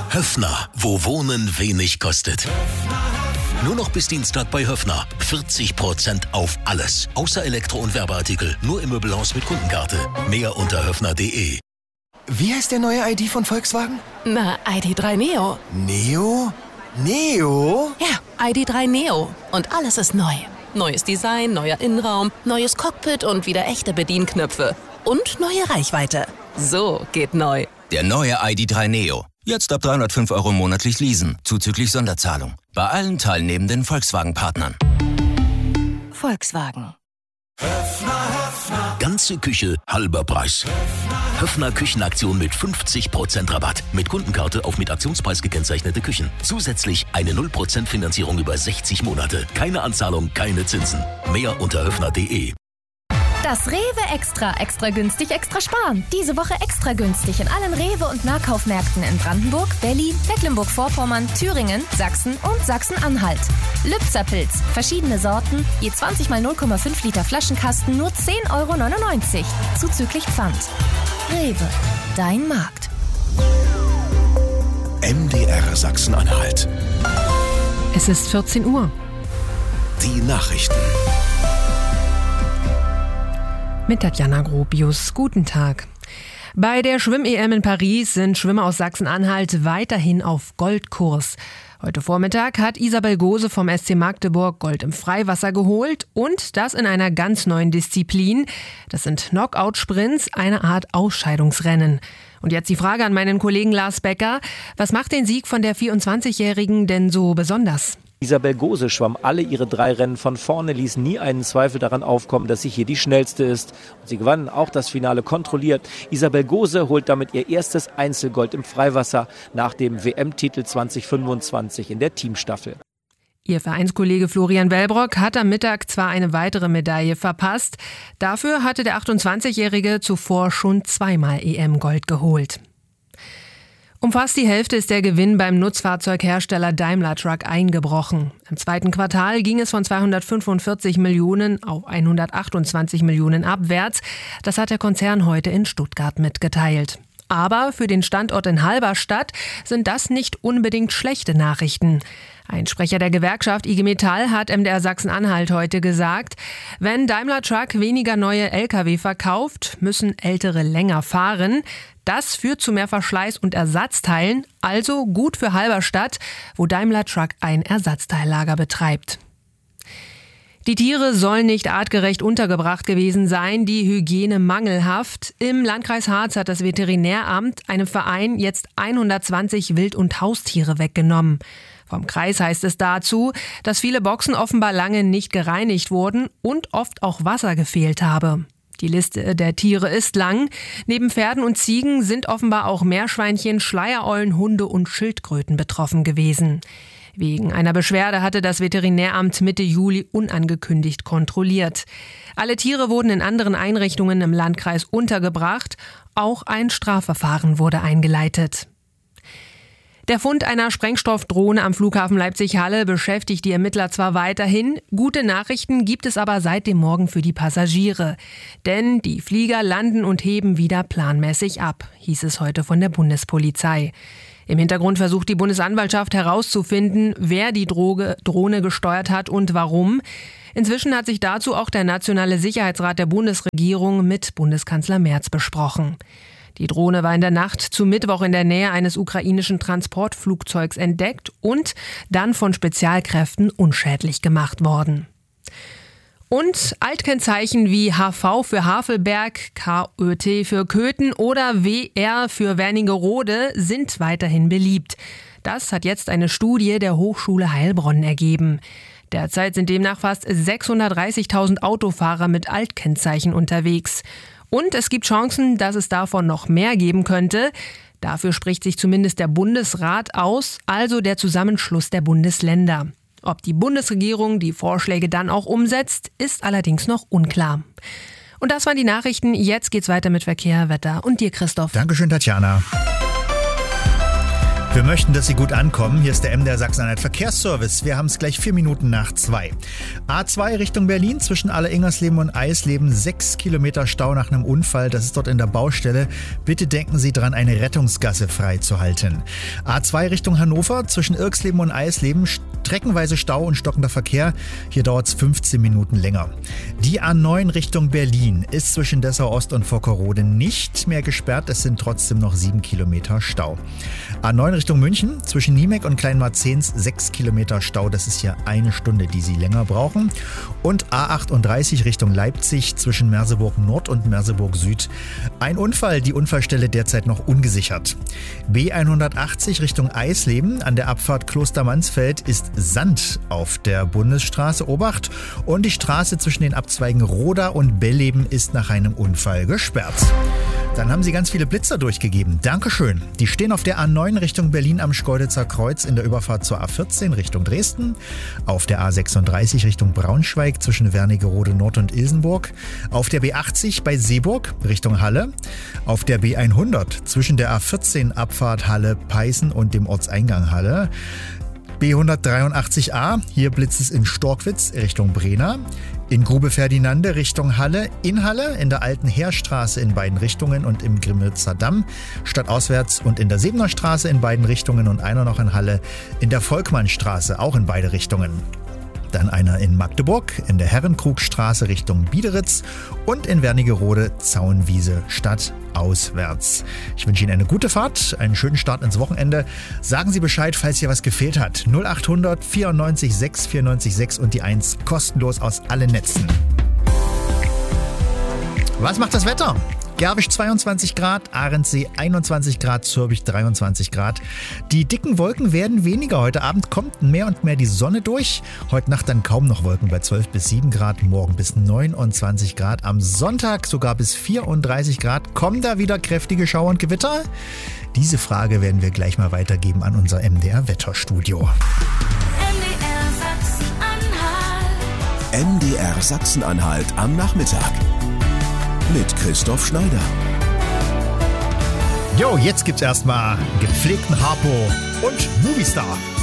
Höffner, wo Wohnen wenig kostet. Nur noch bis Dienstag bei Höffner. 40% auf alles. Außer Elektro- und Werbeartikel. Nur im Möbelhaus mit Kundenkarte. Mehr unter höffner.de. Wie heißt der neue ID von Volkswagen? Na, ID.3 Neo. Neo? Neo? Ja, ID.3 Neo. Und alles ist neu. Neues Design, neuer Innenraum, neues Cockpit und wieder echte Bedienknöpfe. Und neue Reichweite. So geht neu. Der neue ID.3 Neo. Jetzt ab 305 € monatlich leasen, zuzüglich Sonderzahlung. Bei allen teilnehmenden Volkswagen-Partnern. Volkswagen. Ganze Küche, halber Preis. Höffner Küchenaktion mit 50% Rabatt. Mit Kundenkarte auf mit Aktionspreis gekennzeichnete Küchen. Zusätzlich eine 0% Finanzierung über 60 Monate. Keine Anzahlung, keine Zinsen. Mehr unter höffner.de. Das Rewe Extra. Extra günstig, extra sparen. Diese Woche extra günstig in allen Rewe- und Nahkaufmärkten in Brandenburg, Berlin, Mecklenburg-Vorpommern, Thüringen, Sachsen und Sachsen-Anhalt. Lübzerpilz. Verschiedene Sorten. Je 20 mal 0,5 Liter Flaschenkasten nur 10,99 €. Zuzüglich Pfand. Rewe. Dein Markt. MDR Sachsen-Anhalt. Es ist 14 Uhr. Die Nachrichten. Mit Tatjana Gropius. Guten Tag. Bei der Schwimm-EM in Paris sind Schwimmer aus Sachsen-Anhalt weiterhin auf Goldkurs. Heute Vormittag hat Isabel Gose vom SC Magdeburg Gold im Freiwasser geholt und das in einer ganz neuen Disziplin. Das sind Knockout-Sprints, eine Art Ausscheidungsrennen. Und jetzt die Frage an meinen Kollegen Lars Becker. Was macht den Sieg von der 24-Jährigen denn so besonders? Isabel Gose schwamm alle ihre 3 Rennen von vorne, ließ nie einen Zweifel daran aufkommen, dass sie hier die schnellste ist. Und sie gewann auch das Finale kontrolliert. Isabel Gose holt damit ihr erstes Einzelgold im Freiwasser nach dem WM-Titel 2025 in der Teamstaffel. Ihr Vereinskollege Florian Wellbrock hat am Mittag zwar eine weitere Medaille verpasst, dafür hatte der 28-Jährige zuvor schon 2-mal EM-Gold geholt. Um fast die Hälfte ist der Gewinn beim Nutzfahrzeughersteller Daimler Truck eingebrochen. Im zweiten Quartal ging es von 245 Millionen auf 128 Millionen abwärts. Das hat der Konzern heute in Stuttgart mitgeteilt. Aber für den Standort in Halberstadt sind das nicht unbedingt schlechte Nachrichten. Ein Sprecher der Gewerkschaft IG Metall hat MDR Sachsen-Anhalt heute gesagt, wenn Daimler Truck weniger neue Lkw verkauft, müssen ältere länger fahren. Das führt zu mehr Verschleiß und Ersatzteilen, also gut für Halberstadt, wo Daimler Truck ein Ersatzteillager betreibt. Die Tiere sollen nicht artgerecht untergebracht gewesen sein, die Hygiene mangelhaft. Im Landkreis Harz hat das Veterinäramt einem Verein jetzt 120 Wild- und Haustiere weggenommen. Vom Kreis heißt es dazu, dass viele Boxen offenbar lange nicht gereinigt wurden und oft auch Wasser gefehlt habe. Die Liste der Tiere ist lang. Neben Pferden und Ziegen sind offenbar auch Meerschweinchen, Schleiereulen, Hunde und Schildkröten betroffen gewesen. Wegen einer Beschwerde hatte das Veterinäramt Mitte Juli unangekündigt kontrolliert. Alle Tiere wurden in anderen Einrichtungen im Landkreis untergebracht. Auch ein Strafverfahren wurde eingeleitet. Der Fund einer Sprengstoffdrohne am Flughafen Leipzig-Halle beschäftigt die Ermittler zwar weiterhin, gute Nachrichten gibt es aber seit dem Morgen für die Passagiere. Denn die Flieger landen und heben wieder planmäßig ab, hieß es heute von der Bundespolizei. Im Hintergrund versucht die Bundesanwaltschaft herauszufinden, wer die Drohne gesteuert hat und warum. Inzwischen hat sich dazu auch der Nationale Sicherheitsrat der Bundesregierung mit Bundeskanzler Merz besprochen. Die Drohne war in der Nacht zu Mittwoch in der Nähe eines ukrainischen Transportflugzeugs entdeckt und dann von Spezialkräften unschädlich gemacht worden. Und Altkennzeichen wie HV für Havelberg, KÖT für Köthen oder WR für Wernigerode sind weiterhin beliebt. Das hat jetzt eine Studie der Hochschule Heilbronn ergeben. Derzeit sind demnach fast 630.000 Autofahrer mit Altkennzeichen unterwegs. Und es gibt Chancen, dass es davon noch mehr geben könnte. Dafür spricht sich zumindest der Bundesrat aus, also der Zusammenschluss der Bundesländer. Ob die Bundesregierung die Vorschläge dann auch umsetzt, ist allerdings noch unklar. Und das waren die Nachrichten. Jetzt geht's weiter mit Verkehr, Wetter und dir, Christoph. Dankeschön, Tatjana. Wir möchten, dass Sie gut ankommen. Hier ist der MDR Sachsen-Anhalt Verkehrsservice. Wir haben es gleich 4 Minuten nach 2. A2 Richtung Berlin zwischen Aller-Ingersleben und Eisleben. 6 Kilometer Stau nach einem Unfall. Das ist dort in der Baustelle. Bitte denken Sie dran, eine Rettungsgasse freizuhalten. A2 Richtung Hannover zwischen Irksleben und Eisleben. Streckenweise Stau und stockender Verkehr. Hier dauert es 15 Minuten länger. Die A9 Richtung Berlin ist zwischen Dessau Ost und Vockerode nicht mehr gesperrt. Es sind trotzdem noch 7 Kilometer Stau. A9 Richtung München zwischen Niemek und Kleinmarzens 6 Kilometer Stau. Das ist hier 1 Stunde, die Sie länger brauchen. Und A38 Richtung Leipzig zwischen Merseburg Nord und Merseburg Süd. Ein Unfall, die Unfallstelle derzeit noch ungesichert. B180 Richtung Eisleben an der Abfahrt Klostermansfeld ist Sand auf der Bundesstraße. Obacht! Und die Straße zwischen den Abzweigen Roda und Belleben ist nach einem Unfall gesperrt. Dann haben Sie ganz viele Blitzer durchgegeben. Dankeschön. Die stehen auf der A9 Richtung Berlin am Schkeuditzer Kreuz in der Überfahrt zur A14 Richtung Dresden. Auf der A36 Richtung Braunschweig zwischen Wernigerode Nord und Ilsenburg. Auf der B80 bei Seeburg Richtung Halle. Auf der B100 zwischen der A14 Abfahrt Halle-Peißen und dem Ortseingang Halle. B183a, hier blitzt es in Storkwitz Richtung Brena. In Grube Ferdinande Richtung Halle, in Halle, in der alten Heerstraße in beiden Richtungen und im Grimmitzer Damm stadtauswärts und in der Sebener Straße in beiden Richtungen und einer noch in Halle, in der Volkmannstraße auch in beide Richtungen. Dann einer in Magdeburg, in der Herrenkrugstraße Richtung Biederitz und in Wernigerode Zaunwiese stadtauswärts. Ich wünsche Ihnen eine gute Fahrt, einen schönen Start ins Wochenende. Sagen Sie Bescheid, falls hier was gefehlt hat. 0800 94 6 94 6 und die 1 kostenlos aus allen Netzen. Was macht das Wetter? Gerwisch 22 Grad, Ahrensee 21 Grad, Zürbich 23 Grad. Die dicken Wolken werden weniger. Heute Abend kommt mehr und mehr die Sonne durch. Heute Nacht dann kaum noch Wolken bei 12 bis 7 Grad, morgen bis 29 Grad. Am Sonntag sogar bis 34 Grad. Kommen da wieder kräftige Schauer und Gewitter? Diese Frage werden wir gleich mal weitergeben an unser MDR-Wetterstudio. MDR Sachsen-Anhalt am Nachmittag. Mit Christoph Schneider. Jo, jetzt gibt's erstmal gepflegten Harpo und Movistar.